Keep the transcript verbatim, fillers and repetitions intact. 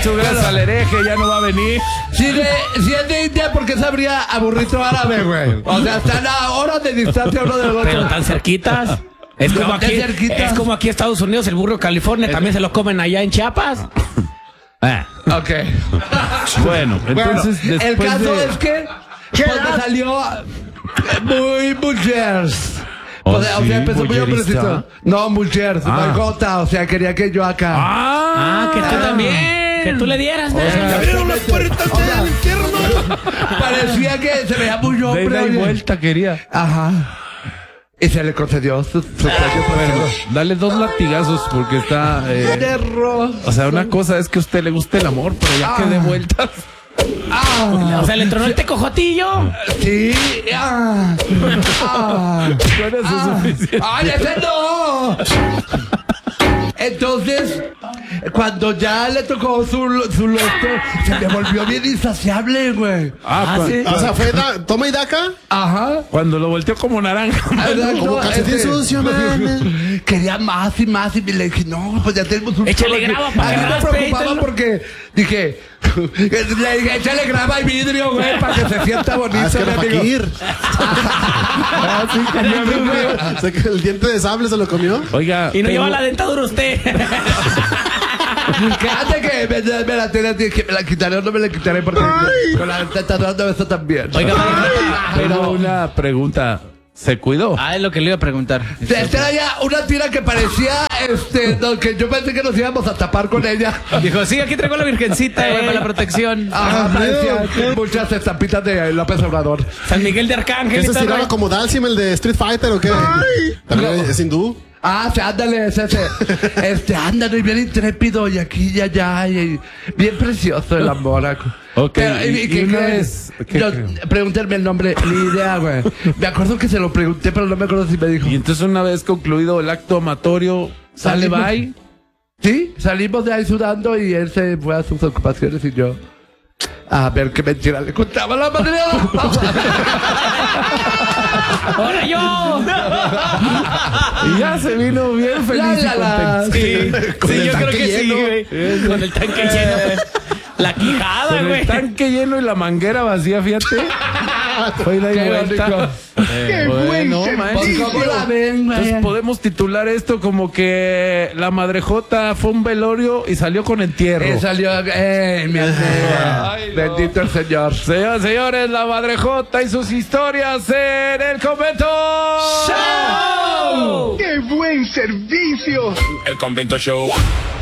Muchas gracias al hereje, ya no va a venir. Si, de, si es de India, ¿por qué sabría a burrito árabe, güey? O sea, están a horas de distancia uno del otro. Pero tan cerquitas. Es como, No, aquí, tan cerquitas. es como aquí Estados Unidos, el burro de California, también se lo comen allá en Chiapas. Ah, Ok. bueno, entonces Bueno, el después caso de... es que pues, me salió muy mujeres. Oh, o sea, sí, o sea, empezó muy mullerista. hombrecito. No, mujeres, Ah. margota, o sea, quería que yo acá. Ah, Ah, que tú también. Que tú le dieras, man. sea, ¡Abrieron las puertas del infierno! Parecía que se veía muy de hombre. ida y oye. vuelta quería. Ajá. Y se le concedió su, su sueño Bueno, por dale dos latigazos porque está... eh, Perro. o sea, una cosa es que a usted le guste el amor, pero ya que de vueltas... Ah, O sea, le tronó el tecojotillo. sí. Ah, ah, Con eso es suficiente. ¡Ay, ese no! Entonces, cuando ya le tocó su, su loto, se me volvió bien insaciable, güey. Ah, cua- sí. O sea, fue da, toma y daca. Ajá. cuando lo volteó como naranja. Como calcetín este, sucio, man. Quería más y más y le dije, no, pues ya tenemos un Échale solo que- grava para A que mí me raspe, preocupaba échale. porque dije, le dije, échale grava y vidrio, güey, para que se sienta bonito. Ah, es que era le digo. Fakir. Ah, sí, tenía vidrio. O sea, que el diente de sable se lo comió. Oiga, Y no pero- lleva la dentadura usted. Quédate que me, me la tenía, que me la quitaré o no me la quitaré porque con la tentadura de eso también. Oiga, pero una pregunta. ¿Se cuidó? Ah, es lo que le iba a preguntar. Esta era ya una tira que parecía, este, no, que yo pensé que nos íbamos a tapar con ella. Dijo, sí, aquí traigo la virgencita, güey, para la protección. Ajá, parecía muchas estampitas de López Obrador. San Miguel de Arcángel. ¿Qué se está, estiraba güey. como Dalsim, el de Street Fighter o qué? ¿También es hindú? Ah, sí, ándale, ese, ese. Este, ándale, bien intrépido y aquí y allá, y bien precioso el amor. Ok, Pero, y- y ¿qué una crees? vez- ¿qué Yo- creo? pregúntenme el nombre, ni idea, güey. Me acuerdo que se lo pregunté, pero no me acuerdo si me dijo. Y entonces una vez concluido el acto amatorio, sale Salimos. bye. Sí, salimos de ahí sudando y él se fue a sus ocupaciones y yo a ver qué mentira le contaba la madre. ¡Ahora yo! Y ya se vino bien feliz La, la, la. y contento. Sí, Con sí, el yo creo tanque que sí, lleno. güey. Con el tanque lleno. La quijada, Con güey. el tanque lleno y la manguera vacía, fíjate. Fue ida y Qué vuelta. bonito. Eh, bueno, Pues, maestro. ¿cómo la ven, güey? Entonces podemos titular esto como que la madrejota fue un velorio y salió con entierro. Eh, salió, eh, mi aldea. Ay, no. Bendito el Señor. Señoras y señores, la madrejota y sus historias en el convento. ¡Show! ¡Qué buen servicio! El Convento Show.